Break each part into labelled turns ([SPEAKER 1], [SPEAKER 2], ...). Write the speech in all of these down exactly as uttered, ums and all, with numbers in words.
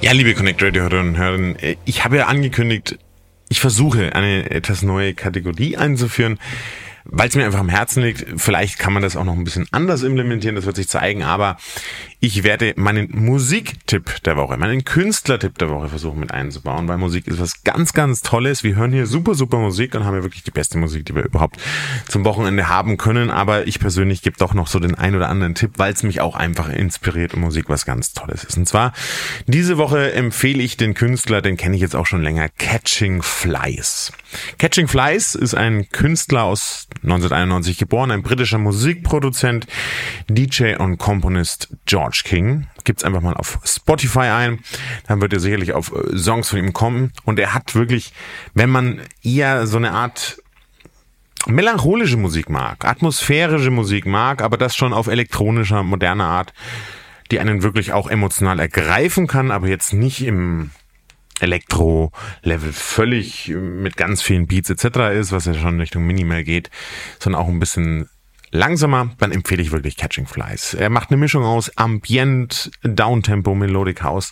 [SPEAKER 1] Ja, liebe Connect Radio Hörerinnen und Hörer, ich habe ja angekündigt, ich versuche eine etwas neue Kategorie einzuführen, weil es mir einfach am Herzen liegt. Vielleicht kann man das auch noch ein bisschen anders implementieren, das wird sich zeigen, aber ich werde meinen Musiktipp der Woche, meinen Künstlertipp der Woche versuchen mit einzubauen, weil Musik ist was ganz, ganz Tolles. Wir hören hier super, super Musik und haben ja wirklich die beste Musik, die wir überhaupt zum Wochenende haben können, aber ich persönlich gebe doch noch so den ein oder anderen Tipp, weil es mich auch einfach inspiriert und Musik was ganz Tolles ist. Und zwar, diese Woche empfehle ich den Künstler, den kenne ich jetzt auch schon länger, Catching Flies. Catching Flies ist ein Künstler aus neunzehnhunderteinundneunzig geboren, ein britischer Musikproduzent, D J und Komponist George King. Gibt's einfach mal auf Spotify ein, dann wird ihr sicherlich auf Songs von ihm kommen. Und er hat wirklich, wenn man eher so eine Art melancholische Musik mag, atmosphärische Musik mag, aber das schon auf elektronischer, moderner Art, die einen wirklich auch emotional ergreifen kann, aber jetzt nicht im Elektro-Level völlig mit ganz vielen Beats et cetera ist, was ja schon Richtung Minimal geht, sondern auch ein bisschen langsamer, dann empfehle ich wirklich Catching Flies. Er macht eine Mischung aus Ambient, Downtempo, Melodic House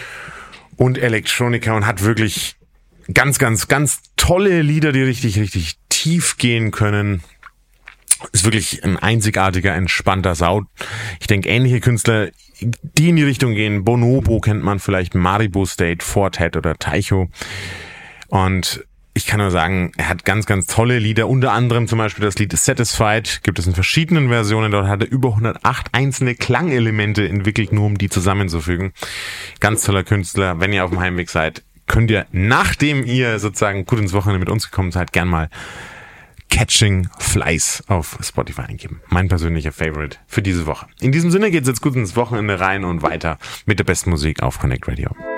[SPEAKER 1] und Electronica und hat wirklich ganz, ganz, ganz tolle Lieder, die richtig, richtig tief gehen können. Ist wirklich ein einzigartiger, entspannter Sound. Ich denke, ähnliche Künstler, die in die Richtung gehen, Bonobo kennt man vielleicht, Maribo State, Fortet oder Taicho. Und ich kann nur sagen, er hat ganz, ganz tolle Lieder, unter anderem zum Beispiel das Lied Satisfied, gibt es in verschiedenen Versionen, dort hat er über hundertacht einzelne Klangelemente entwickelt, nur um die zusammenzufügen. Ganz toller Künstler, wenn ihr auf dem Heimweg seid, könnt ihr, nachdem ihr sozusagen gut ins Wochenende mit uns gekommen seid, gern mal Catching Flies auf Spotify eingeben. Mein persönlicher Favorite für diese Woche. In diesem Sinne geht's jetzt gut ins Wochenende rein und weiter mit der besten Musik auf Connect Radio.